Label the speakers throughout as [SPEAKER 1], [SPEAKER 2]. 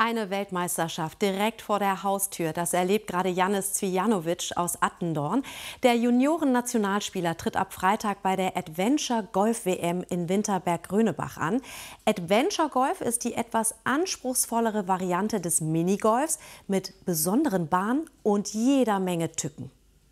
[SPEAKER 1] Eine Weltmeisterschaft direkt vor der Haustür. Das erlebt gerade Jannis Cvijanovic aus Attendorn. Der Junioren-Nationalspieler tritt ab Freitag bei der Adventure Golf WM in Winterberg-Grönebach an. Adventure Golf ist die etwas anspruchsvollere Variante des Minigolfs mit besonderen Bahnen und jeder Menge Tücken.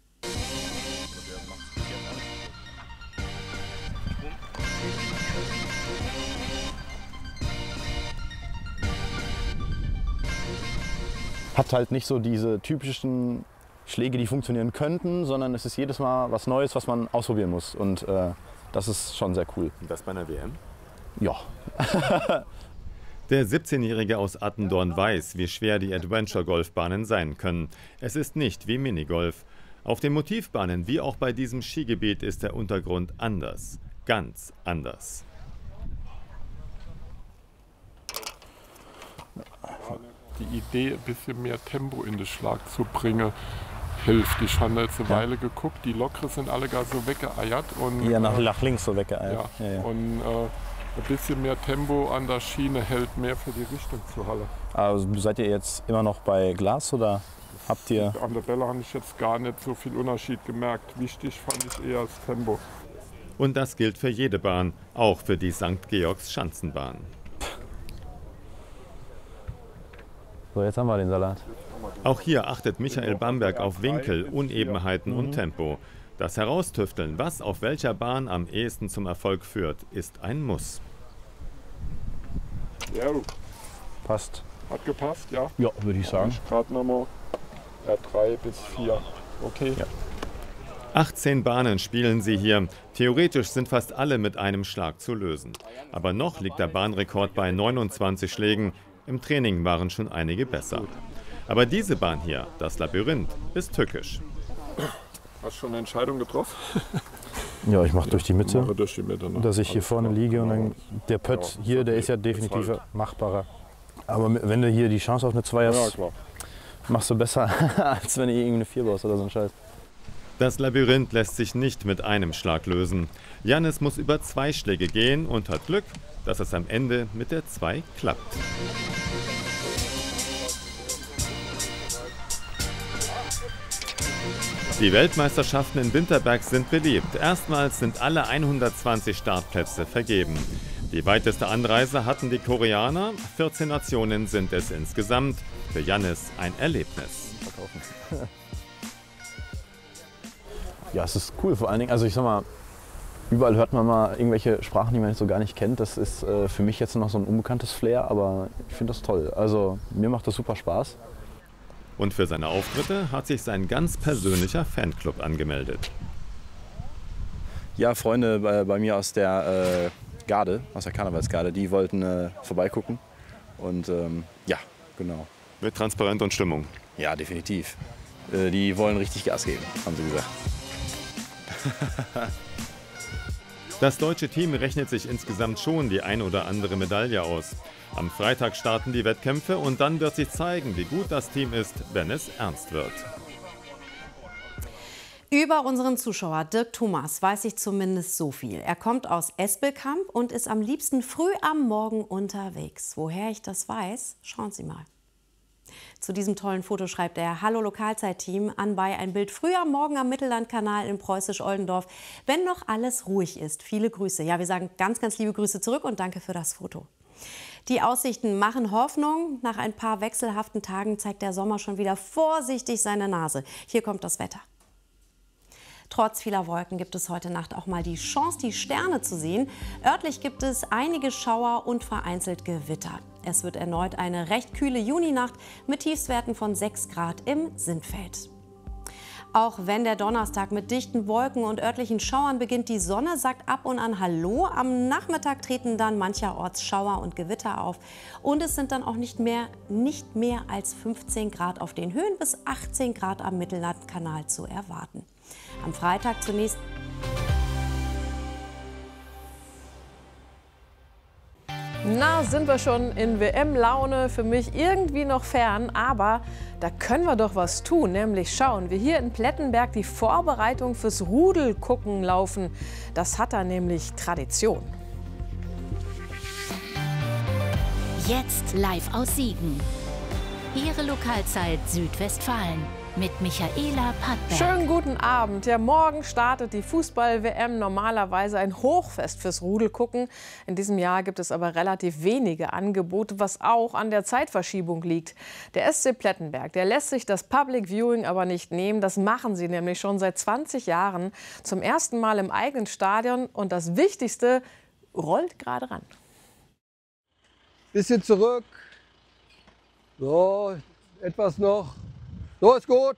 [SPEAKER 2] Hat halt nicht so diese typischen Schläge, die funktionieren könnten, sondern es ist jedes Mal was Neues, was man ausprobieren muss. Und das ist schon sehr cool.
[SPEAKER 3] Und das bei einer WM?
[SPEAKER 2] Ja.
[SPEAKER 3] Der 17-Jährige aus Attendorn weiß, wie schwer die Adventure-Golfbahnen sein können. Es ist nicht wie Minigolf. Auf den Motivbahnen, wie auch bei diesem Skigebiet, ist der Untergrund anders. Ganz anders.
[SPEAKER 4] Die Idee, ein bisschen mehr Tempo in den Schlag zu bringen, hilft. Ich habe jetzt eine Weile geguckt, die Lockere sind alle gar so weggeeiert. Und,
[SPEAKER 2] ja, nach links so weggeeiert.
[SPEAKER 4] Ja. Und ein bisschen mehr Tempo an der Schiene hält mehr für die Richtung zur Halle.
[SPEAKER 2] Also seid ihr jetzt immer noch bei Glas oder habt ihr...
[SPEAKER 4] An der Bälle habe ich jetzt gar nicht so viel Unterschied gemerkt. Wichtig fand ich eher das Tempo.
[SPEAKER 3] Und das gilt für jede Bahn, auch für die St. Georgs Schanzenbahn.
[SPEAKER 2] So, jetzt haben wir den Salat.
[SPEAKER 3] Auch hier achtet Michael Bamberg auf Winkel, Unebenheiten und Tempo. Das Heraustüfteln, was auf welcher Bahn am ehesten zum Erfolg führt, ist ein Muss.
[SPEAKER 4] Ja,
[SPEAKER 2] passt.
[SPEAKER 4] Hat gepasst, ja?
[SPEAKER 2] Ja, würde ich sagen.
[SPEAKER 4] Gerade nochmal 3 bis 4. Okay.
[SPEAKER 2] Ja.
[SPEAKER 3] 18 Bahnen spielen sie hier. Theoretisch sind fast alle mit einem Schlag zu lösen. Aber noch liegt der Bahnrekord bei 29 Schlägen. Im Training waren schon einige besser. Aber diese Bahn hier, das Labyrinth, ist tückisch.
[SPEAKER 4] Hast du schon eine Entscheidung getroffen?
[SPEAKER 2] Ja, ich mache durch die Mitte,
[SPEAKER 4] durch die Mitte, ne?
[SPEAKER 2] dass ich hier vorne liege und dann der Pött hier, der ist ja definitiv machbarer. Aber wenn du hier die Chance auf eine 2 hast, machst du besser, als wenn du irgendeine 4 baust oder so ein Scheiß.
[SPEAKER 3] Das Labyrinth lässt sich nicht mit einem Schlag lösen. Jannis muss über 2 Schläge gehen und hat Glück, dass es am Ende mit der 2 klappt. Die Weltmeisterschaften in Winterberg sind beliebt. Erstmals sind alle 120 Startplätze vergeben. Die weiteste Anreise hatten die Koreaner. 14 Nationen sind es insgesamt. Für Jannis ein Erlebnis.
[SPEAKER 2] Ja, es ist cool vor allen Dingen. Also ich sag mal, überall hört man mal irgendwelche Sprachen, die man so gar nicht kennt. Das ist für mich jetzt noch so ein unbekanntes Flair, aber ich finde das toll. Also mir macht das super Spaß.
[SPEAKER 3] Und für seine Auftritte hat sich sein ganz persönlicher Fanclub angemeldet.
[SPEAKER 2] Ja, Freunde bei mir aus der Garde, aus der Karnevalsgarde, die wollten vorbeigucken. Und ja, genau.
[SPEAKER 3] Mit Transparent und Stimmung.
[SPEAKER 2] Ja, definitiv. Die wollen richtig Gas geben, haben sie gesagt.
[SPEAKER 3] Das deutsche Team rechnet sich insgesamt schon die ein oder andere Medaille aus. Am Freitag starten die Wettkämpfe und dann wird sich zeigen, wie gut das Team ist, wenn es ernst wird.
[SPEAKER 1] Über unseren Zuschauer Dirk Thomas weiß ich zumindest so viel. Er kommt aus Espelkamp und ist am liebsten früh am Morgen unterwegs. Woher ich das weiß, schauen Sie mal. Zu diesem tollen Foto schreibt er: Hallo Lokalzeit-Team, anbei ein Bild früh am Morgen am Mittellandkanal in Preußisch-Oldendorf, wenn noch alles ruhig ist. Viele Grüße. Ja, wir sagen ganz, ganz liebe Grüße zurück und danke für das Foto. Die Aussichten machen Hoffnung. Nach ein paar wechselhaften Tagen zeigt der Sommer schon wieder vorsichtig seine Nase. Hier kommt das Wetter. Trotz vieler Wolken gibt es heute Nacht auch mal die Chance, die Sterne zu sehen. Örtlich gibt es einige Schauer und vereinzelt Gewitter. Es wird erneut eine recht kühle Juninacht mit Tiefstwerten von 6 Grad im Sindfeld. Auch wenn der Donnerstag mit dichten Wolken und örtlichen Schauern beginnt, die Sonne sagt ab und an Hallo. Am Nachmittag treten dann mancherorts Schauer und Gewitter auf. Und es sind dann auch nicht mehr als 15 Grad auf den Höhen bis 18 Grad am Mittellandkanal zu erwarten. Am Freitag zunächst...
[SPEAKER 5] Na, sind wir schon in WM-Laune, für mich irgendwie noch fern, aber da können wir doch was tun, nämlich schauen, wir hier in Plettenberg die Vorbereitung fürs Rudelgucken laufen. Das hat da nämlich Tradition.
[SPEAKER 6] Jetzt live aus Siegen. Ihre Lokalzeit Südwestfalen mit Michaela Pattberg.
[SPEAKER 5] Schönen guten Abend. Ja, morgen startet die Fußball-WM, normalerweise ein Hochfest fürs Rudelgucken. In diesem Jahr gibt es aber relativ wenige Angebote, was auch an der Zeitverschiebung liegt. Der SC Plettenberg, der lässt sich das Public Viewing aber nicht nehmen. Das machen sie nämlich schon seit 20 Jahren. Zum ersten Mal im eigenen Stadion. Und das Wichtigste, rollt gerade ran.
[SPEAKER 7] Bisschen zurück. So, etwas noch. So ist gut.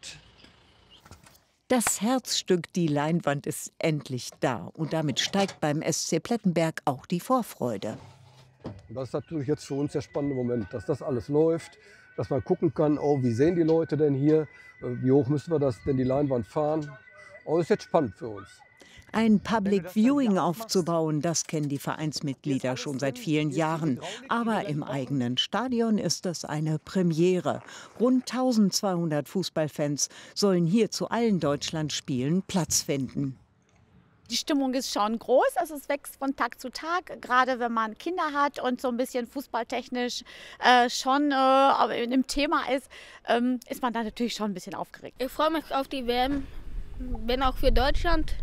[SPEAKER 8] Das Herzstück, die Leinwand, ist endlich da. Und damit steigt beim SC Plettenberg auch die Vorfreude.
[SPEAKER 7] Und das ist natürlich jetzt für uns der spannende Moment, dass das alles läuft, dass man gucken kann, oh, wie sehen die Leute denn hier, wie hoch müssen wir das denn die Leinwand fahren. Oh, das ist jetzt spannend für uns.
[SPEAKER 8] Ein Public Viewing aufzubauen, das kennen die Vereinsmitglieder schon seit vielen Jahren. Aber im eigenen Stadion ist es eine Premiere. Rund 1200 Fußballfans sollen hier zu allen Deutschlandspielen Platz finden.
[SPEAKER 9] Die Stimmung ist schon groß, also es wächst von Tag zu Tag, gerade wenn man Kinder hat und so ein bisschen fußballtechnisch schon im Thema ist man da natürlich schon ein bisschen aufgeregt.
[SPEAKER 10] Ich freue mich auf die WM, bin auch für Deutschland.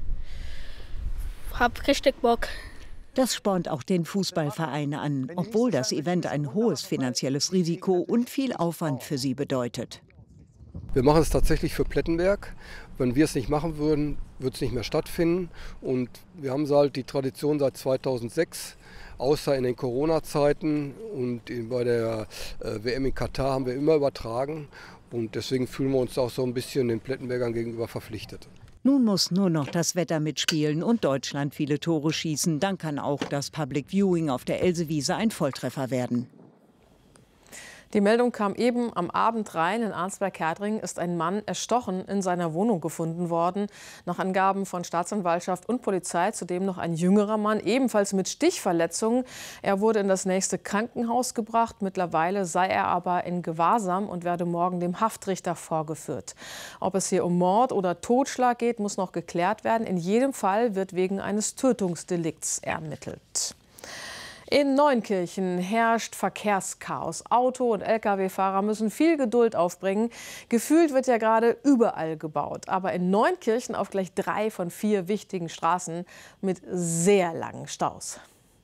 [SPEAKER 10] Hab richtig Bock.
[SPEAKER 8] Das spornt auch den Fußballverein an, obwohl das Event ein hohes finanzielles Risiko und viel Aufwand für sie bedeutet.
[SPEAKER 7] Wir machen es tatsächlich für Plettenberg. Wenn wir es nicht machen würden, würde es nicht mehr stattfinden. Und wir haben halt die Tradition seit 2006, außer in den Corona-Zeiten und bei der WM in Katar haben wir immer übertragen. Und deswegen fühlen wir uns auch so ein bisschen den Plettenbergern gegenüber verpflichtet.
[SPEAKER 8] Nun muss nur noch das Wetter mitspielen und Deutschland viele Tore schießen. Dann kann auch das Public Viewing auf der Elsewiese ein Volltreffer werden.
[SPEAKER 5] Die Meldung kam eben am Abend rein. In Arnsberg-Kärntringen ist ein Mann erstochen in seiner Wohnung gefunden worden. Nach Angaben von Staatsanwaltschaft und Polizei zudem noch ein jüngerer Mann, ebenfalls mit Stichverletzungen. Er wurde in das nächste Krankenhaus gebracht. Mittlerweile sei er aber in Gewahrsam und werde morgen dem Haftrichter vorgeführt. Ob es hier um Mord oder Totschlag geht, muss noch geklärt werden. In jedem Fall wird wegen eines Tötungsdelikts ermittelt. In Neunkirchen herrscht Verkehrschaos. Auto- und Lkw-Fahrer müssen viel Geduld aufbringen. Gefühlt wird ja gerade überall gebaut. Aber in Neunkirchen auf gleich 3 von 4 wichtigen Straßen mit sehr langen Staus.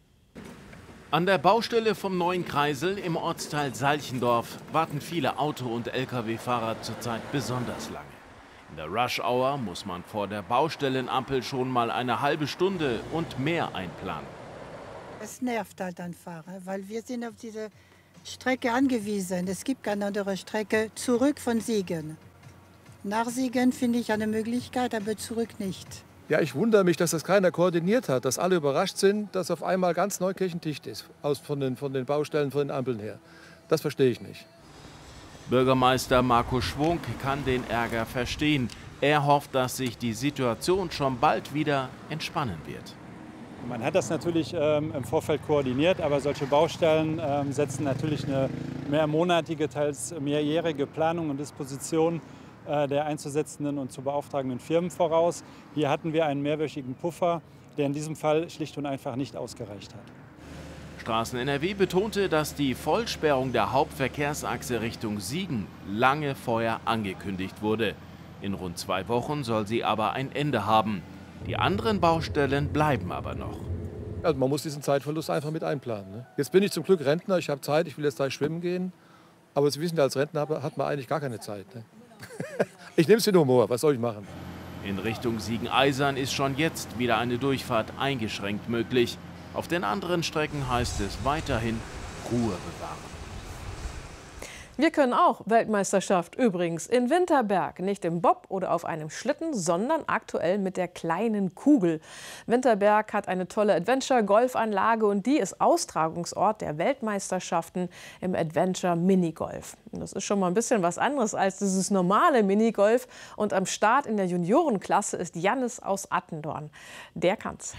[SPEAKER 11] An der Baustelle vom neuen Kreisel im Ortsteil Salchendorf warten viele Auto- und Lkw-Fahrer zurzeit besonders lange. In der Rush-Hour muss man vor der Baustellenampel schon mal eine halbe Stunde und mehr einplanen.
[SPEAKER 12] Es nervt halt an Fahrer, weil wir sind auf diese Strecke angewiesen. Es gibt keine andere Strecke zurück von Siegen. Nach Siegen finde ich eine Möglichkeit, aber zurück nicht.
[SPEAKER 13] Ja, ich wundere mich, dass das keiner koordiniert hat, dass alle überrascht sind, dass auf einmal ganz Neukirchen dicht ist, von den Baustellen, von den Ampeln her. Das verstehe ich nicht.
[SPEAKER 11] Bürgermeister Marco Schwunk kann den Ärger verstehen. Er hofft, dass sich die Situation schon bald wieder entspannen wird.
[SPEAKER 14] Man hat das natürlich im Vorfeld koordiniert, aber solche Baustellen setzen natürlich eine mehrmonatige, teils mehrjährige Planung und Disposition der einzusetzenden und zu beauftragenden Firmen voraus. Hier hatten wir einen mehrwöchigen Puffer, der in diesem Fall schlicht und einfach nicht ausgereicht hat.
[SPEAKER 11] Straßen NRW betonte, dass die Vollsperrung der Hauptverkehrsachse Richtung Siegen lange vorher angekündigt wurde. In rund 2 Wochen soll sie aber ein Ende haben. Die anderen Baustellen bleiben aber noch.
[SPEAKER 13] Also man muss diesen Zeitverlust einfach mit einplanen. Ne? Jetzt bin ich zum Glück Rentner, ich habe Zeit, ich will jetzt gleich schwimmen gehen. Aber Sie wissen, als Rentner hat man eigentlich gar keine Zeit. Ne? Ich nehme es mit Humor, was soll ich machen?
[SPEAKER 11] In Richtung Siegen-Eisern ist schon jetzt wieder eine Durchfahrt eingeschränkt möglich. Auf den anderen Strecken heißt es weiterhin Ruhe bewahren.
[SPEAKER 5] Wir können auch Weltmeisterschaft übrigens in Winterberg. Nicht im Bob oder auf einem Schlitten, sondern aktuell mit der kleinen Kugel. Winterberg hat eine tolle Adventure-Golfanlage und die ist Austragungsort der Weltmeisterschaften im Adventure-Minigolf. Das ist schon mal ein bisschen was anderes als dieses normale Minigolf. Und am Start in der Juniorenklasse ist Jannis aus Attendorn. Der kann's.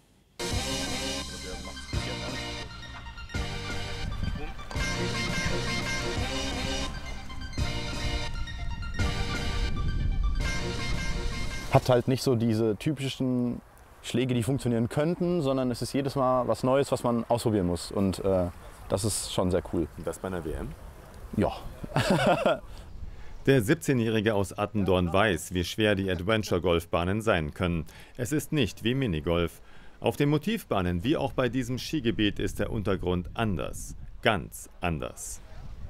[SPEAKER 2] Hat halt nicht so diese typischen Schläge, die funktionieren könnten, sondern es ist jedes Mal was Neues, was man ausprobieren muss. Und das ist schon sehr cool.
[SPEAKER 3] Das bei einer WM?
[SPEAKER 2] Ja.
[SPEAKER 3] Der 17-Jährige aus Attendorn weiß, wie schwer die Adventure-Golfbahnen sein können. Es ist nicht wie Minigolf. Auf den Motivbahnen, wie auch bei diesem Skigebiet, ist der Untergrund anders. Ganz anders.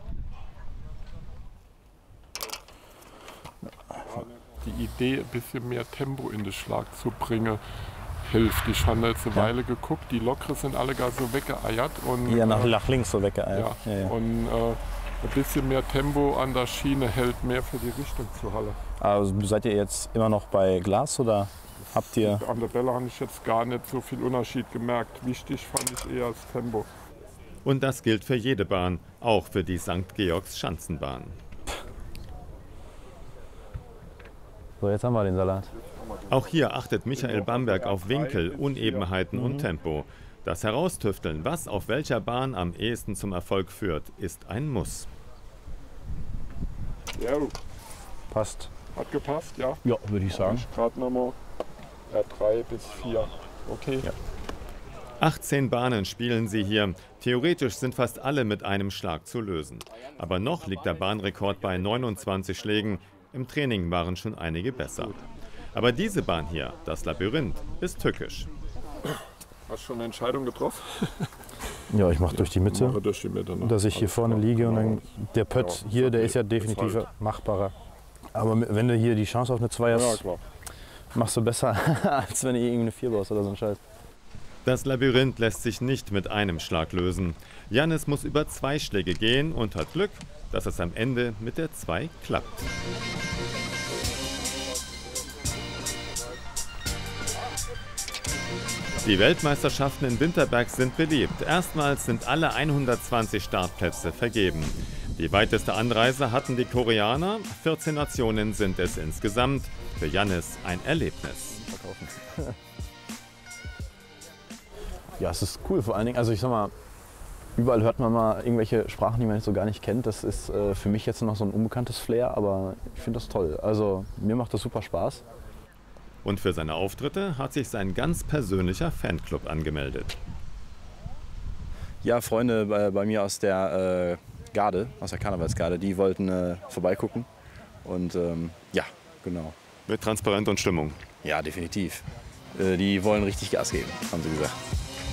[SPEAKER 4] Die Idee, ein bisschen mehr Tempo in den Schlag zu bringen, hilft. Ich habe jetzt eine Weile geguckt, die Lokre sind alle gar so weggeeiert. Und,
[SPEAKER 2] ja, nach links so weggeeiert.
[SPEAKER 4] Ja. Und ein bisschen mehr Tempo an der Schiene hält mehr für die Richtung zur Halle.
[SPEAKER 2] Also seid ihr jetzt immer noch bei Glas oder habt ihr...
[SPEAKER 4] An der Bälle habe ich jetzt gar nicht so viel Unterschied gemerkt. Wichtig fand ich eher das Tempo.
[SPEAKER 3] Und das gilt für jede Bahn, auch für die St. Georgs Schanzenbahn.
[SPEAKER 2] So, jetzt haben wir den Salat.
[SPEAKER 3] Auch hier achtet Michael Bamberg auf Winkel, Unebenheiten und Tempo. Das Heraustüfteln, was auf welcher Bahn am ehesten zum Erfolg führt, ist ein Muss.
[SPEAKER 4] Ja,
[SPEAKER 2] passt.
[SPEAKER 4] Hat gepasst, ja?
[SPEAKER 2] Ja, würde ich sagen.
[SPEAKER 4] Gerade nochmal R3 bis 4. Okay.
[SPEAKER 2] Ja.
[SPEAKER 3] 18 Bahnen spielen sie hier. Theoretisch sind fast alle mit einem Schlag zu lösen. Aber noch liegt der Bahnrekord bei 29 Schlägen. Im Training waren schon einige besser. Aber diese Bahn hier, das Labyrinth, ist tückisch.
[SPEAKER 4] Hast du schon eine Entscheidung getroffen?
[SPEAKER 2] Ja, ich mache durch die Mitte,
[SPEAKER 4] durch die Mitte, ne?
[SPEAKER 2] dass ich hier vorne liege und dann der Pött hier, der ist ja definitiv machbarer. Aber wenn du hier die Chance auf eine 2 hast, machst du besser, als wenn du irgendeine 4 baust oder so ein Scheiß.
[SPEAKER 3] Das Labyrinth lässt sich nicht mit einem Schlag lösen. Jannis muss über 2 Schläge gehen und hat Glück, dass es am Ende mit der 2 klappt. Die Weltmeisterschaften in Winterberg sind beliebt. Erstmals sind alle 120 Startplätze vergeben. Die weiteste Anreise hatten die Koreaner. 14 Nationen sind es insgesamt. Für Jannis ein Erlebnis.
[SPEAKER 2] Ja, es ist cool vor allen Dingen. Also ich sag mal, überall hört man mal irgendwelche Sprachen, die man jetzt so gar nicht kennt. Das ist für mich jetzt noch so ein unbekanntes Flair, aber ich finde das toll. Also mir macht das super Spaß.
[SPEAKER 3] Und für seine Auftritte hat sich sein ganz persönlicher Fanclub angemeldet.
[SPEAKER 2] Ja, Freunde bei mir aus der Garde, aus der Karnevalsgarde, die wollten vorbeigucken. Und ja, genau.
[SPEAKER 3] Mit Transparent und Stimmung.
[SPEAKER 2] Ja, definitiv. Die wollen richtig Gas geben, haben sie gesagt.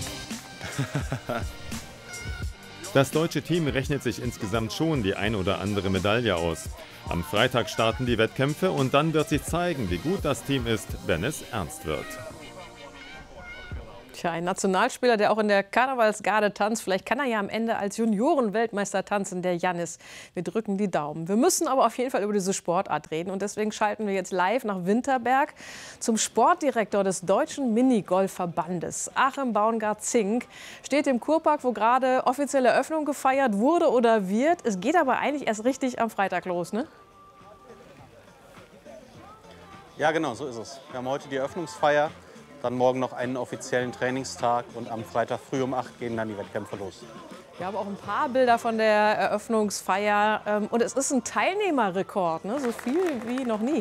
[SPEAKER 3] Das deutsche Team rechnet sich insgesamt schon die ein oder andere Medaille aus. Am Freitag starten die Wettkämpfe und dann wird sich zeigen, wie gut das Team ist, wenn es ernst wird.
[SPEAKER 5] Tja, ein Nationalspieler, der auch in der Karnevalsgarde tanzt. Vielleicht kann er ja am Ende als Junioren-Weltmeister tanzen, der Jannis. Wir drücken die Daumen. Wir müssen aber auf jeden Fall über diese Sportart reden. Und deswegen schalten wir jetzt live nach Winterberg zum Sportdirektor des Deutschen Minigolfverbandes. Achim Baumgart-Zink steht im Kurpark, wo gerade offizielle Eröffnung gefeiert wurde oder wird. Es geht aber eigentlich erst richtig am Freitag los, ne?
[SPEAKER 15] Ja, genau, so ist es. Wir haben heute die Eröffnungsfeier. Dann morgen noch einen offiziellen Trainingstag und am Freitag früh um 8 gehen dann die Wettkämpfe los.
[SPEAKER 5] Wir haben auch ein paar Bilder von der Eröffnungsfeier und es ist ein Teilnehmerrekord, ne? So viel wie noch nie.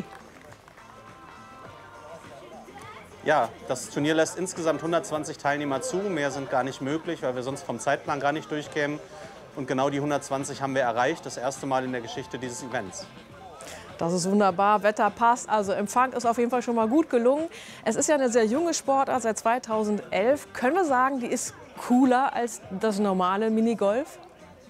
[SPEAKER 15] Ja, das Turnier lässt insgesamt 120 Teilnehmer zu. Mehr sind gar nicht möglich, weil wir sonst vom Zeitplan gar nicht durchkämen. Und genau die 120 haben wir erreicht, das erste Mal in der Geschichte dieses Events.
[SPEAKER 5] Das ist wunderbar, Wetter passt, also Empfang ist auf jeden Fall schon mal gut gelungen. Es ist ja eine sehr junge Sportart, seit 2011. Können wir sagen, die ist cooler als das normale Minigolf?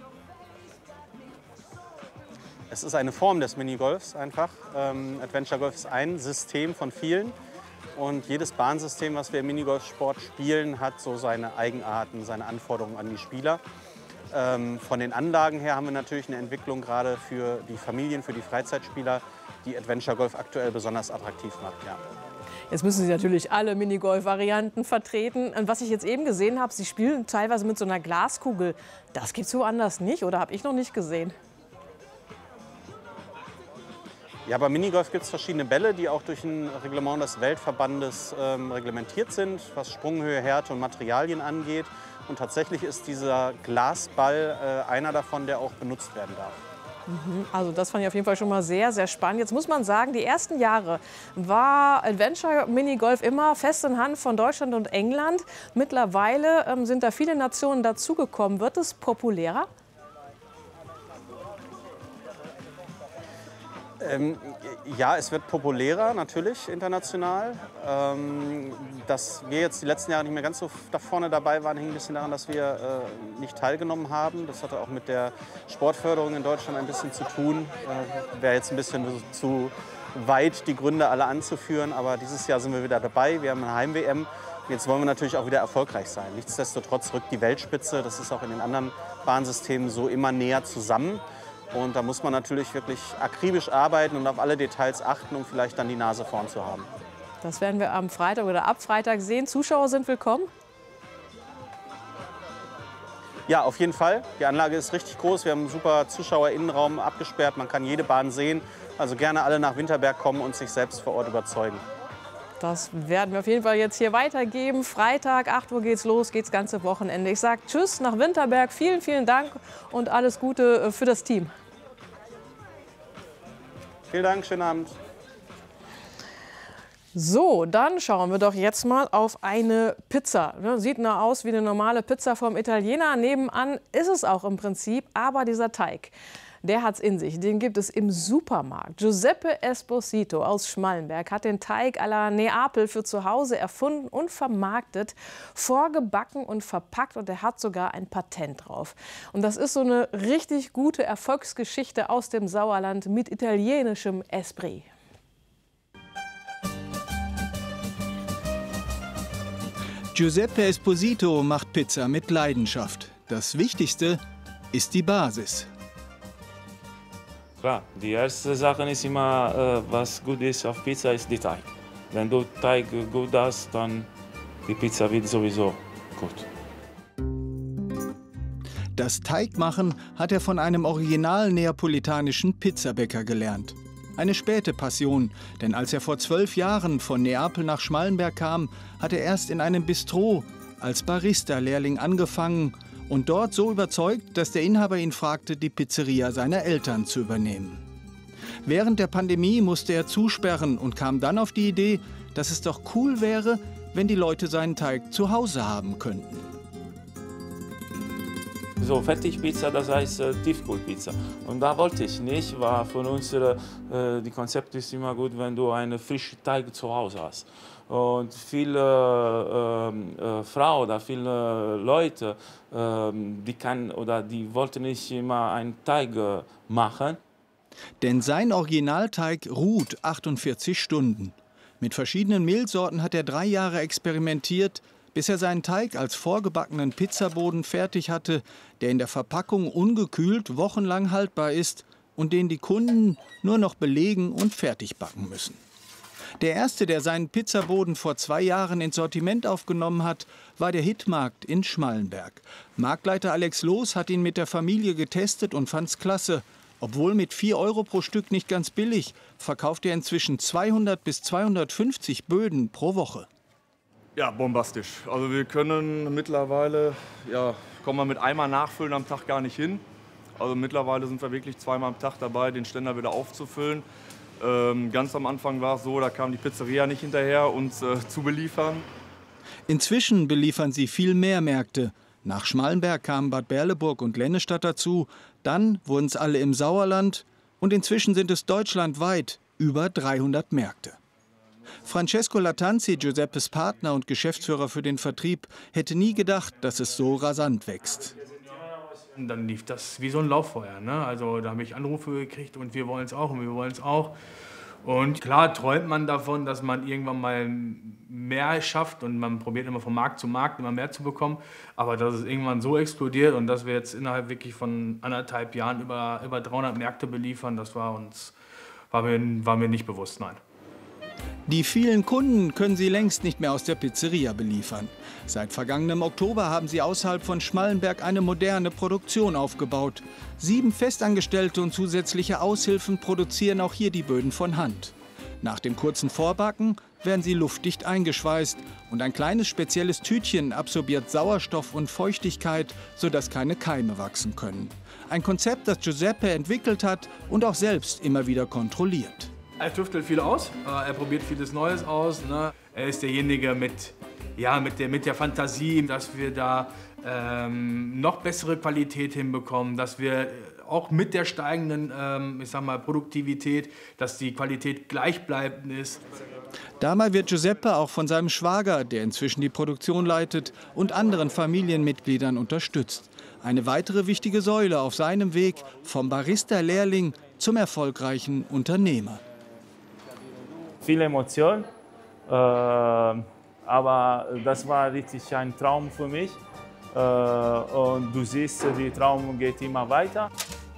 [SPEAKER 15] Es ist eine Form des Minigolfs einfach. Adventure Golf ist ein System von vielen. Und jedes Bahnsystem, was wir im Minigolfsport spielen, hat so seine Eigenarten, seine Anforderungen an die Spieler. Von den Anlagen her haben wir natürlich eine Entwicklung gerade für die Familien, für die Freizeitspieler, die Adventure Golf aktuell besonders attraktiv macht. Ja.
[SPEAKER 5] Jetzt müssen Sie natürlich alle Minigolf-Varianten vertreten. Und was ich jetzt eben gesehen habe, Sie spielen teilweise mit so einer Glaskugel. Das gibt es woanders nicht oder habe ich noch nicht gesehen?
[SPEAKER 15] Ja, beim Minigolf gibt es verschiedene Bälle, die auch durch ein Reglement des Weltverbandes reglementiert sind, was Sprunghöhe, Härte und Materialien angeht. Und tatsächlich ist dieser Glasball einer davon, der auch benutzt werden darf.
[SPEAKER 5] Also das fand ich auf jeden Fall schon mal sehr, sehr spannend. Jetzt muss man sagen, die ersten Jahre war Adventure Minigolf immer fest in Hand von Deutschland und England. Mittlerweile sind da viele Nationen dazugekommen. Wird es populärer?
[SPEAKER 15] Ja, es wird populärer, natürlich, international. Dass wir jetzt die letzten Jahre nicht mehr ganz so da vorne dabei waren, hing ein bisschen daran, dass wir nicht teilgenommen haben. Das hatte auch mit der Sportförderung in Deutschland ein bisschen zu tun. Wäre jetzt ein bisschen zu weit, die Gründe alle anzuführen. Aber dieses Jahr sind wir wieder dabei. Wir haben eine Heim-WM. Jetzt wollen wir natürlich auch wieder erfolgreich sein. Nichtsdestotrotz rückt die Weltspitze, das ist auch in den anderen Bahnsystemen so, immer näher zusammen. Und da muss man natürlich wirklich akribisch arbeiten und auf alle Details achten, um vielleicht dann die Nase vorn zu haben.
[SPEAKER 5] Das werden wir am Freitag oder ab Freitag sehen. Zuschauer sind willkommen?
[SPEAKER 15] Ja, auf jeden Fall. Die Anlage ist richtig groß. Wir haben einen super Zuschauerinnenraum abgesperrt. Man kann jede Bahn sehen. Also gerne alle nach Winterberg kommen und sich selbst vor Ort überzeugen.
[SPEAKER 5] Das werden wir auf jeden Fall jetzt hier weitergeben. Freitag, 8 Uhr geht's los, geht's ganze Wochenende. Ich sage Tschüss nach Winterberg. Vielen, vielen Dank und alles Gute für das Team.
[SPEAKER 15] Vielen Dank, schönen Abend.
[SPEAKER 5] So, dann schauen wir doch jetzt mal auf eine Pizza. Sieht nur aus wie eine normale Pizza vom Italiener. Nebenan ist es auch im Prinzip, aber dieser Teig, der hat's in sich. Den gibt es im Supermarkt. Giuseppe Esposito aus Schmallenberg hat den Teig à la Neapel für zu Hause erfunden und vermarktet, vorgebacken und verpackt. Und er hat sogar ein Patent drauf. Und das ist so eine richtig gute Erfolgsgeschichte aus dem Sauerland mit italienischem Esprit.
[SPEAKER 16] Giuseppe Esposito macht Pizza mit Leidenschaft. Das Wichtigste ist die Basis.
[SPEAKER 17] Klar, die erste Sache ist immer, was gut ist auf Pizza, ist der Teig. Wenn du Teig gut hast, dann die Pizza wird sowieso gut.
[SPEAKER 16] Das Teigmachen hat er von einem original neapolitanischen Pizzabäcker gelernt. Eine späte Passion, denn als er vor 12 Jahren von Neapel nach Schmallenberg kam, hat er erst in einem Bistro als Barista-Lehrling angefangen und dort so überzeugt, dass der Inhaber ihn fragte, die Pizzeria seiner Eltern zu übernehmen. Während der Pandemie musste er zusperren und kam dann auf die Idee, dass es doch cool wäre, wenn die Leute seinen Teig zu Hause haben könnten.
[SPEAKER 17] So, Fertigpizza, das heißt Tiefkühlpizza. Und da wollte ich nicht, weil von uns die Konzept ist immer gut, wenn du einen frischen Teig zu Hause hast. Und viele Frauen oder viele Leute, die wollten nicht immer einen Teig machen.
[SPEAKER 16] Denn sein Originalteig ruht 48 Stunden. Mit verschiedenen Mehlsorten hat er 3 Jahre experimentiert, bis er seinen Teig als vorgebackenen Pizzaboden fertig hatte, der in der Verpackung ungekühlt wochenlang haltbar ist und den die Kunden nur noch belegen und fertig backen müssen. Der erste, der seinen Pizzaboden vor 2 Jahren ins Sortiment aufgenommen hat, war der Hitmarkt in Schmallenberg. Marktleiter Alex Loos hat ihn mit der Familie getestet und fand's klasse. Obwohl mit 4 € pro Stück nicht ganz billig, verkauft er inzwischen 200 bis 250 Böden pro Woche.
[SPEAKER 18] Ja, bombastisch. Also wir können mittlerweile, kommen wir mit einmal nachfüllen am Tag gar nicht hin. Also mittlerweile sind wir wirklich 2-mal am Tag dabei, den Ständer wieder aufzufüllen. Ganz am Anfang war es so, da kam die Pizzeria nicht hinterher, uns zu beliefern.
[SPEAKER 16] Inzwischen beliefern sie viel mehr Märkte. Nach Schmallenberg kamen Bad Berleburg und Lennestadt dazu. Dann wurden es alle im Sauerland. Und inzwischen sind es deutschlandweit über 300 Märkte. Francesco Lattanzi, Giuseppes Partner und Geschäftsführer für den Vertrieb, hätte nie gedacht, dass es so rasant wächst.
[SPEAKER 19] Dann lief das wie so ein Lauffeuer, ne? Also da habe ich Anrufe gekriegt und wir wollen es auch und wir wollen es auch. Und klar träumt man davon, dass man irgendwann mal mehr schafft und man probiert immer von Markt zu Markt immer mehr zu bekommen. Aber dass es irgendwann so explodiert und dass wir jetzt innerhalb wirklich von 1,5 Jahren über 300 Märkte beliefern, das war mir nicht bewusst, nein.
[SPEAKER 16] Die vielen Kunden können sie längst nicht mehr aus der Pizzeria beliefern. Seit vergangenem Oktober haben sie außerhalb von Schmallenberg eine moderne Produktion aufgebaut. 7 Festangestellte und zusätzliche Aushilfen produzieren auch hier die Böden von Hand. Nach dem kurzen Vorbacken werden sie luftdicht eingeschweißt und ein kleines spezielles Tütchen absorbiert Sauerstoff und Feuchtigkeit, sodass keine Keime wachsen können. Ein Konzept, das Giuseppe entwickelt hat und auch selbst immer wieder kontrolliert.
[SPEAKER 19] Er tüftelt viel aus, er probiert vieles Neues aus. Ne? Er ist derjenige mit der Fantasie, dass wir da noch bessere Qualität hinbekommen, dass wir auch mit der steigenden ich sag mal, Produktivität, dass die Qualität gleichbleibend ist.
[SPEAKER 16] Dabei wird Giuseppe auch von seinem Schwager, der inzwischen die Produktion leitet, und anderen Familienmitgliedern unterstützt. Eine weitere wichtige Säule auf seinem Weg vom Barista-Lehrling zum erfolgreichen Unternehmer.
[SPEAKER 17] Viel Emotion, aber das war richtig ein Traum für mich. Und du siehst, der Traum geht immer weiter.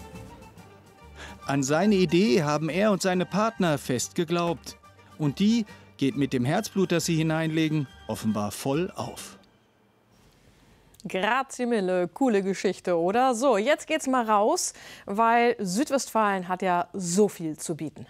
[SPEAKER 16] An seine Idee haben er und seine Partner fest geglaubt. Und die geht mit dem Herzblut, das sie hineinlegen, offenbar voll auf.
[SPEAKER 5] Grazie mille, coole Geschichte, oder? So, jetzt geht's mal raus, weil Südwestfalen hat ja so viel zu bieten.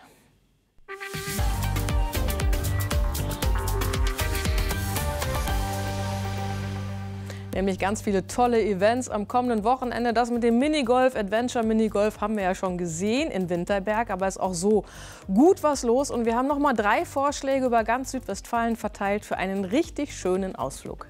[SPEAKER 5] Nämlich ganz viele tolle Events am kommenden Wochenende. Das mit dem Minigolf, Adventure Minigolf, haben wir ja schon gesehen in Winterberg. Aber es ist auch so gut was los. Und wir haben noch mal 3 Vorschläge über ganz Südwestfalen verteilt für einen richtig schönen Ausflug.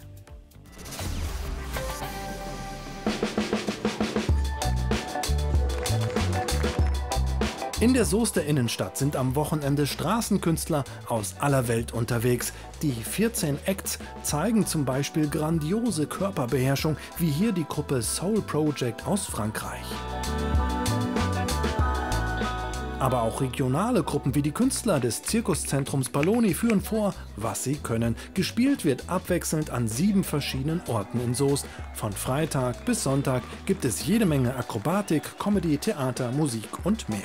[SPEAKER 20] In der Soester Innenstadt sind am Wochenende Straßenkünstler aus aller Welt unterwegs. Die 14 Acts zeigen zum Beispiel grandiose Körperbeherrschung, wie hier die Gruppe Soul Project aus Frankreich. Aber auch regionale Gruppen wie die Künstler des Zirkuszentrums Balloni führen vor, was sie können. Gespielt wird abwechselnd an 7 verschiedenen Orten in Soest. Von Freitag bis Sonntag gibt es jede Menge Akrobatik, Comedy, Theater, Musik und mehr.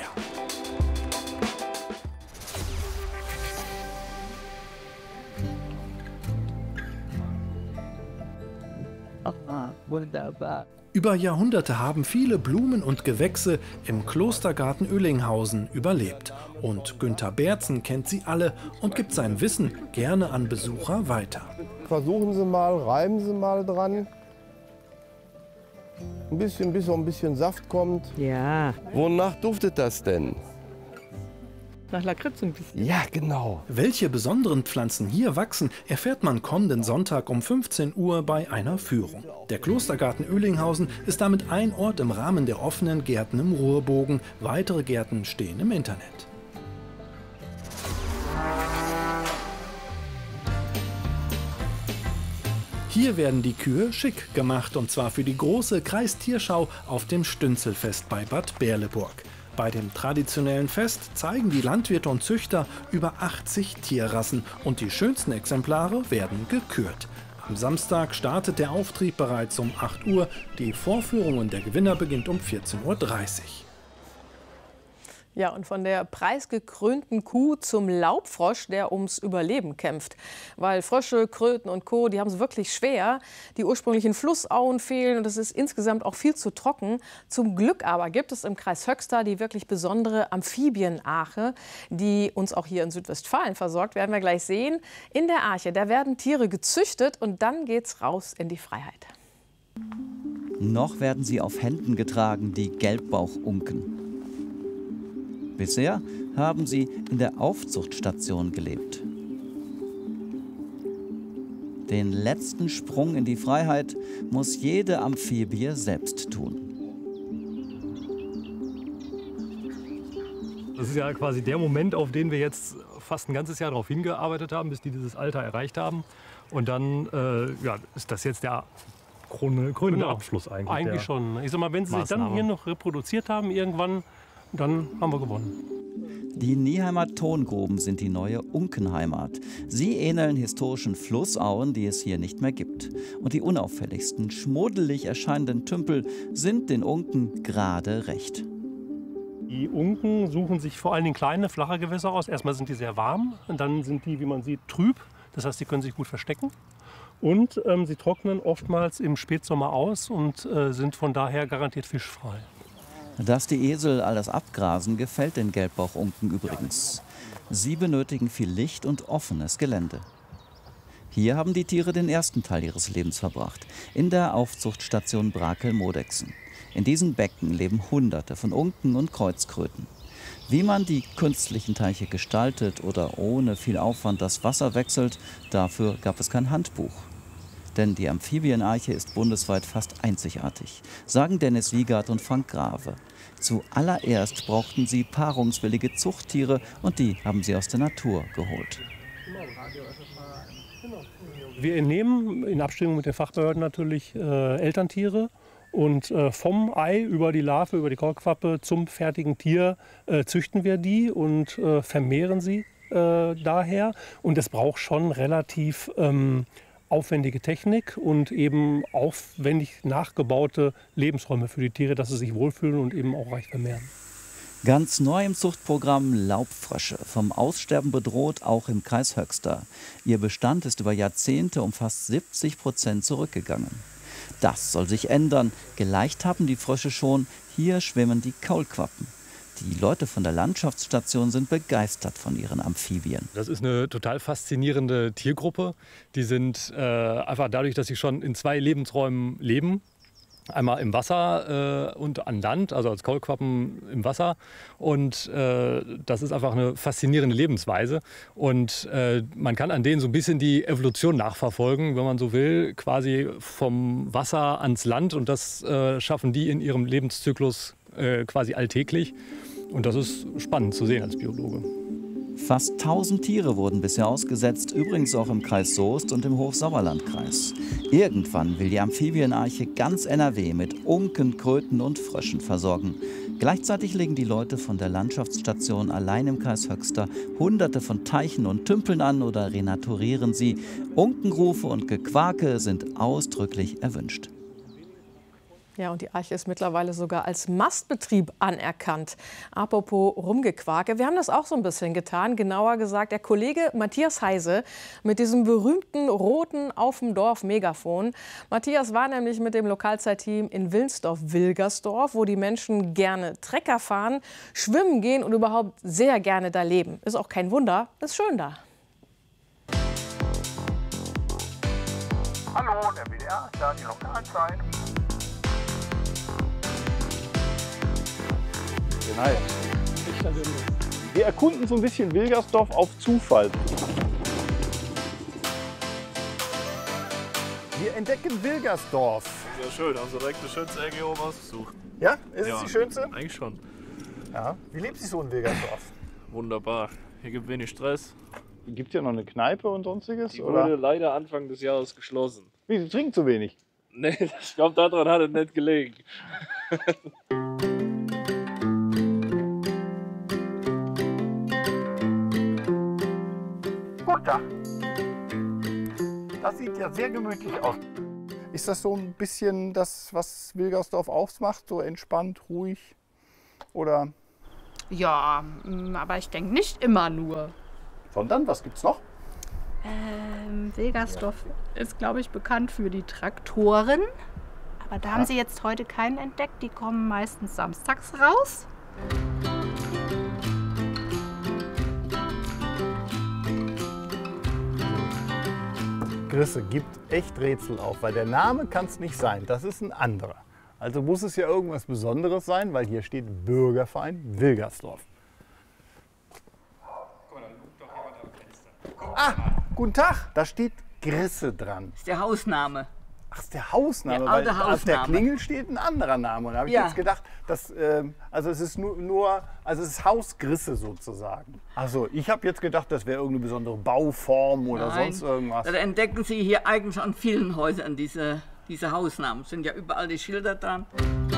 [SPEAKER 21] Wunderbar.
[SPEAKER 20] Über Jahrhunderte haben viele Blumen und Gewächse im Klostergarten Oellinghausen überlebt. Und Günther Berzen kennt sie alle und gibt sein Wissen gerne an Besucher weiter.
[SPEAKER 22] Versuchen Sie mal, reiben Sie mal dran. Ein bisschen, bis so ein bisschen Saft kommt.
[SPEAKER 21] Ja.
[SPEAKER 22] Wonach duftet das denn?
[SPEAKER 21] Nach Lakritz ein bisschen.
[SPEAKER 22] Ja, genau.
[SPEAKER 20] Welche besonderen Pflanzen hier wachsen, erfährt man kommenden Sonntag um 15 Uhr bei einer Führung. Der Klostergarten Oellinghausen ist damit ein Ort im Rahmen der offenen Gärten im Ruhrbogen. Weitere Gärten stehen im Internet. Hier werden die Kühe schick gemacht, und zwar für die große Kreistierschau auf dem Stünzelfest bei Bad Berleburg. Bei dem traditionellen Fest zeigen die Landwirte und Züchter über 80 Tierrassen und die schönsten Exemplare werden gekürt. Am Samstag startet der Auftrieb bereits um 8 Uhr. Die Vorführung und der Gewinner beginnt um 14:30 Uhr.
[SPEAKER 5] Ja, und von der preisgekrönten Kuh zum Laubfrosch, der ums Überleben kämpft. Weil Frösche, Kröten und Co., die haben es wirklich schwer. Die ursprünglichen Flussauen fehlen und es ist insgesamt auch viel zu trocken. Zum Glück aber gibt es im Kreis Höxter die wirklich besondere Amphibien-Arche, die uns auch hier in Südwestfalen versorgt. Werden wir gleich sehen. In der Arche, da werden Tiere gezüchtet und dann geht's raus in die Freiheit.
[SPEAKER 23] Noch werden sie auf Händen getragen, die Gelbbauchunken. Bisher haben sie in der Aufzuchtstation gelebt. Den letzten Sprung in die Freiheit muss jede Amphibie selbst tun.
[SPEAKER 24] Das ist ja quasi der Moment, auf den wir jetzt fast ein ganzes Jahr darauf hingearbeitet haben, bis die dieses Alter erreicht haben. Und dann ja, ist das jetzt der krönende Abschluss eigentlich.
[SPEAKER 25] Eigentlich schon. Ich sag mal, wenn sie sich dann hier noch reproduziert haben irgendwann, dann haben wir gewonnen.
[SPEAKER 23] Die Nieheimer Tongruben sind die neue Unkenheimat. Sie ähneln historischen Flussauen, die es hier nicht mehr gibt. Und die unauffälligsten, schmuddelig erscheinenden Tümpel sind den Unken gerade recht.
[SPEAKER 25] Die Unken suchen sich vor allen Dingen kleine, flache Gewässer aus. Erstmal sind die sehr warm und dann sind die, wie man sieht, trüb. Das heißt, die können sich gut verstecken. Und sie trocknen oftmals im Spätsommer aus und sind von daher garantiert fischfrei.
[SPEAKER 23] Dass die Esel alles abgrasen, gefällt den Gelbbauchunken übrigens. Sie benötigen viel Licht und offenes Gelände. Hier haben die Tiere den ersten Teil ihres Lebens verbracht, in der Aufzuchtstation Brakel-Modexen. In diesen Becken leben Hunderte von Unken und Kreuzkröten. Wie man die künstlichen Teiche gestaltet oder ohne viel Aufwand das Wasser wechselt, dafür gab es kein Handbuch. Denn die Amphibienarche ist bundesweit fast einzigartig, sagen Dennis Wiegert und Frank Grave. Zuallererst brauchten sie paarungswillige Zuchttiere und die haben sie aus der Natur geholt.
[SPEAKER 25] Wir entnehmen in Abstimmung mit den Fachbehörden natürlich Elterntiere und vom Ei über die Larve, über die Kaulquappe zum fertigen Tier züchten wir die und vermehren sie daher. Und es braucht schon relativ aufwendige Technik und eben aufwendig nachgebaute Lebensräume für die Tiere, dass sie sich wohlfühlen und eben auch reich vermehren.
[SPEAKER 23] Ganz neu im Zuchtprogramm Laubfrösche, vom Aussterben bedroht, auch im Kreis Höxter. Ihr Bestand ist über Jahrzehnte um fast 70% zurückgegangen. Das soll sich ändern. Geleicht haben die Frösche schon, hier schwimmen die Kaulquappen. Die Leute von der Landschaftsstation sind begeistert von ihren Amphibien.
[SPEAKER 24] Das ist eine total faszinierende Tiergruppe. Die sind einfach dadurch, dass sie schon in 2 Lebensräumen leben. Einmal im Wasser und an Land, also als Kaulquappen im Wasser. Und das ist einfach eine faszinierende Lebensweise. Und man kann an denen so ein bisschen die Evolution nachverfolgen, wenn man so will, quasi vom Wasser ans Land. Und das schaffen die in ihrem Lebenszyklus quasi alltäglich. Und das ist spannend zu sehen als Biologe.
[SPEAKER 23] Fast 1000 Tiere wurden bisher ausgesetzt, übrigens auch im Kreis Soest und im Hochsauerlandkreis. Irgendwann will die Amphibienarche ganz NRW mit Unken, Kröten und Fröschen versorgen. Gleichzeitig legen die Leute von der Landschaftsstation allein im Kreis Höxter Hunderte von Teichen und Tümpeln an oder renaturieren sie. Unkenrufe und Gequake sind ausdrücklich erwünscht.
[SPEAKER 5] Ja, und die Arche ist mittlerweile sogar als Mastbetrieb anerkannt. Apropos Rumgequake, wir haben das auch so ein bisschen getan. Genauer gesagt, der Kollege Matthias Heise mit diesem berühmten roten Auf dem Dorf Megafon. Matthias war nämlich mit dem Lokalzeitteam in Wilnsdorf-Wilgersdorf, wo die Menschen gerne Trecker fahren, schwimmen gehen und überhaupt sehr gerne da leben. Ist auch kein Wunder, ist schön da.
[SPEAKER 1] Hallo, der WDR, da die Lokalzeit.
[SPEAKER 6] Nein. Wir erkunden so ein bisschen Wilgersdorf auf Zufall. Wir entdecken Wilgersdorf.
[SPEAKER 7] Sehr schön, haben Sie direkt eine schönste Ecke oben ausgesucht.
[SPEAKER 6] Ja, ist
[SPEAKER 7] ja,
[SPEAKER 6] es die schönste?
[SPEAKER 7] Eigentlich schon.
[SPEAKER 6] Ja. Wie lebt sich so in Wilgersdorf?
[SPEAKER 7] Wunderbar. Hier gibt es wenig Stress.
[SPEAKER 6] Gibt es ja noch eine Kneipe und sonstiges?
[SPEAKER 7] Die
[SPEAKER 6] oder?
[SPEAKER 7] wurde leider Anfang des Jahres geschlossen.
[SPEAKER 6] Wie, Sie trinken zu wenig?
[SPEAKER 7] Nee, ich glaube, daran hat es nicht gelegen.
[SPEAKER 6] Guten Tag. Das sieht ja sehr gemütlich aus. Ist das so ein bisschen das, was Wilgersdorf ausmacht? So entspannt, ruhig? Oder?
[SPEAKER 9] Ja, aber ich denke nicht immer nur.
[SPEAKER 6] Sondern, was gibt's noch?
[SPEAKER 9] Wilgersdorf ist, glaube ich, bekannt für die Traktoren. Aber da haben sie jetzt heute keinen entdeckt. Die kommen meistens samstags raus.
[SPEAKER 6] Grisse gibt echt Rätsel auf, weil der Name kann es nicht sein. Das ist ein anderer. Also muss es ja irgendwas Besonderes sein, weil hier steht Bürgerverein Wilgersdorf. Ah, guten Tag, da steht Grisse dran.
[SPEAKER 10] Das ist der Hausname.
[SPEAKER 6] Ach, das ist der Hausname,
[SPEAKER 10] Der
[SPEAKER 6] weil
[SPEAKER 10] alte
[SPEAKER 6] auf der
[SPEAKER 10] Hausname.
[SPEAKER 6] Klingel steht ein anderer Name. Und da habe ich
[SPEAKER 10] Ja.
[SPEAKER 6] jetzt gedacht, dass, also es ist also es ist Haus Grisse sozusagen. Also ich habe jetzt gedacht, das wäre irgendeine besondere Bauform oder
[SPEAKER 10] Nein,
[SPEAKER 6] sonst irgendwas.
[SPEAKER 10] Da entdecken Sie hier eigentlich an vielen Häusern diese Hausnamen. Es sind ja überall die Schilder dran.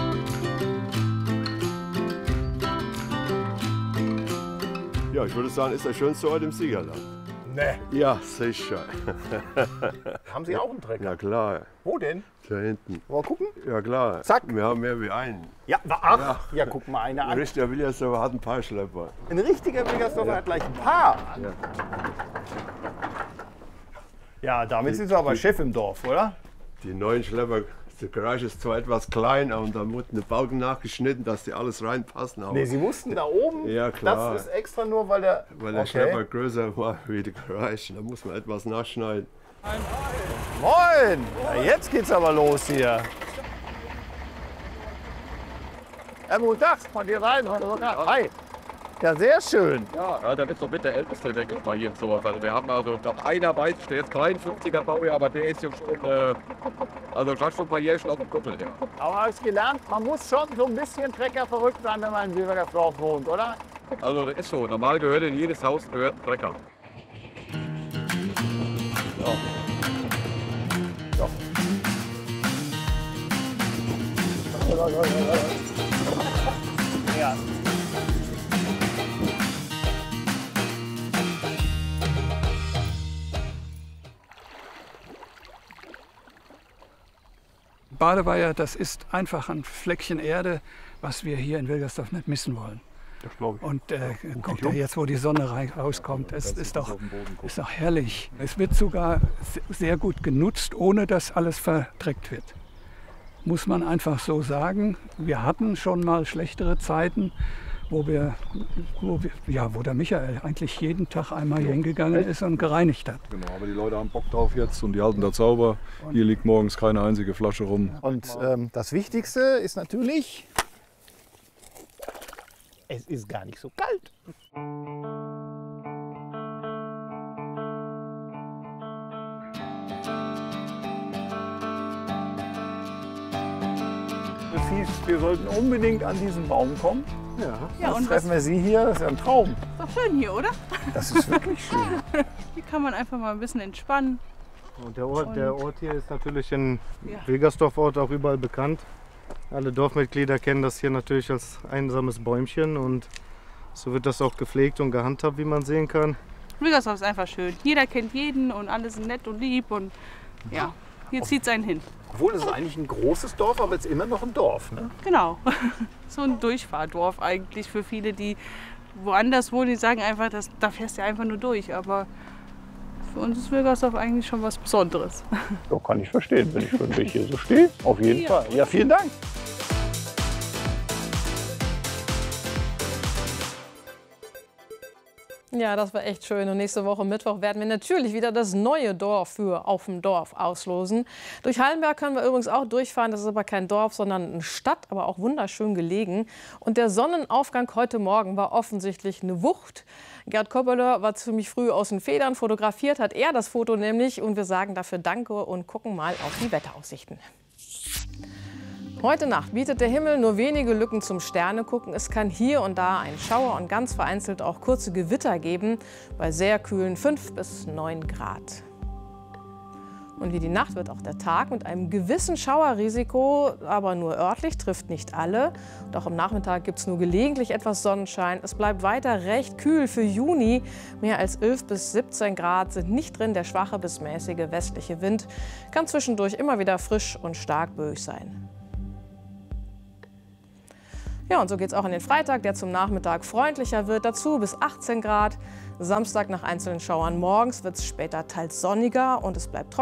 [SPEAKER 22] Ja, ich würde sagen, ist der schönste Ort im Siegerland.
[SPEAKER 6] Nee.
[SPEAKER 22] Ja, sicher.
[SPEAKER 6] Haben Sie auch einen Trecker?
[SPEAKER 22] Ja, klar.
[SPEAKER 6] Wo denn?
[SPEAKER 22] Da hinten.
[SPEAKER 6] Wollen wir gucken?
[SPEAKER 22] Ja, klar.
[SPEAKER 6] Zack.
[SPEAKER 22] Wir haben mehr wie einen.
[SPEAKER 6] Ja, ach, ja, guck mal einer
[SPEAKER 22] Ein
[SPEAKER 6] an.
[SPEAKER 22] richtiger Wilgersdorfer hat ein paar Schlepper.
[SPEAKER 6] Ein richtiger Wilgersdorfer hat gleich ein Paar.
[SPEAKER 22] Ja.
[SPEAKER 6] Ja, damit sind Sie aber Chef im Dorf, oder?
[SPEAKER 22] Die neuen Schlepper, der Garage ist zwar etwas kleiner und da wurden die Balken nachgeschnitten, dass die alles reinpassen. Aber
[SPEAKER 6] Nee, Sie mussten da oben,
[SPEAKER 22] ja, klar.
[SPEAKER 6] das ist extra nur, weil der...
[SPEAKER 22] Weil der
[SPEAKER 6] Okay.
[SPEAKER 22] Schlepper größer war wie die Garage. Da muss man etwas nachschneiden.
[SPEAKER 6] Moin! Ja, jetzt geht's aber los hier. Ja, guten Tag, von dir rein. Hi. Ja, sehr schön.
[SPEAKER 8] Ja, das ist so mit der älteste, denke ich mal, hier in sowas. Also wir haben also noch einer weiß, der ist kein 50er Baujahr, aber der ist ja schon, also schon ein paar Jährchen auf dem Kuppel. Ja.
[SPEAKER 6] Aber habe ich gelernt, man muss schon so ein bisschen Trecker verrückt sein, wenn man in Wilmersdorf wohnt, oder?
[SPEAKER 8] Also das ist so, normal gehört in jedes Haus gehört ein Trecker.
[SPEAKER 6] So. So. Ja.
[SPEAKER 11] Badeweiher, das ist einfach ein Fleckchen Erde, was wir hier in Wilgersdorf nicht missen wollen.
[SPEAKER 25] Das glaube ich.
[SPEAKER 11] Und guckt ja jetzt, wo die Sonne rauskommt, es ist doch herrlich. Es wird sogar sehr gut genutzt, ohne dass alles verdreckt wird. Muss man einfach so sagen. Wir hatten schon mal schlechtere Zeiten, wo der Michael eigentlich jeden Tag einmal hier hingegangen ist und gereinigt hat.
[SPEAKER 12] Genau, aber die Leute haben Bock drauf jetzt und die halten da sauber. Hier liegt morgens keine einzige Flasche rum.
[SPEAKER 6] Und das Wichtigste ist natürlich, es ist gar nicht so kalt. Das hieß, wir sollten unbedingt an diesen Baum kommen.
[SPEAKER 11] Ja,
[SPEAKER 6] Jetzt
[SPEAKER 11] und
[SPEAKER 6] treffen wir Sie hier, das ist ja ein Traum.
[SPEAKER 9] Ist doch schön hier, oder?
[SPEAKER 6] Das ist wirklich schön.
[SPEAKER 9] Hier kann man einfach mal ein bisschen entspannen.
[SPEAKER 13] Und der Ort hier ist natürlich in Wilgersdorf-Ort auch überall bekannt. Alle Dorfmitglieder kennen das hier natürlich als einsames Bäumchen und so wird das auch gepflegt und gehandhabt, wie man sehen kann.
[SPEAKER 9] Wilgersdorf ist einfach schön. Jeder kennt jeden und alle sind nett und lieb und ja, hier zieht es einen hin.
[SPEAKER 6] Obwohl, es ist eigentlich ein großes Dorf, aber jetzt immer noch ein Dorf. Ne?
[SPEAKER 9] Genau, so ein Durchfahrdorf eigentlich für viele, die woanders wohnen, die sagen einfach, da fährst du einfach nur durch. Aber für uns ist Wilgersdorf eigentlich schon was Besonderes.
[SPEAKER 6] So kann ich verstehen, wenn ich für mich hier so stehe. Auf jeden Fall. Ja, vielen Dank.
[SPEAKER 5] Ja, das war echt schön. Und nächste Woche Mittwoch werden wir natürlich wieder das neue Dorf für Auf dem Dorf auslosen. Durch Hallenberg können wir übrigens auch durchfahren. Das ist aber kein Dorf, sondern eine Stadt, aber auch wunderschön gelegen. Und der Sonnenaufgang heute Morgen war offensichtlich eine Wucht. Gerd Kopperler war ziemlich früh aus den Federn. Fotografiert hat er das Foto nämlich. Und wir sagen dafür Danke und gucken mal auf die Wetteraussichten. Heute Nacht bietet der Himmel nur wenige Lücken zum Sternegucken. Es kann hier und da einen Schauer und ganz vereinzelt auch kurze Gewitter geben, bei sehr kühlen 5 bis 9 Grad. Und wie die Nacht wird auch der Tag mit einem gewissen Schauerrisiko, aber nur örtlich, trifft nicht alle. Und auch am Nachmittag gibt es nur gelegentlich etwas Sonnenschein. Es bleibt weiter recht kühl für Juni. Mehr als 11 bis 17 Grad sind nicht drin. Der schwache bis mäßige westliche Wind kann zwischendurch immer wieder frisch und stark böig sein. Ja, und so geht es auch in den Freitag, der zum Nachmittag freundlicher wird. Dazu bis 18 Grad. Samstag nach einzelnen Schauern morgens wird es später teils sonniger und es bleibt trocken.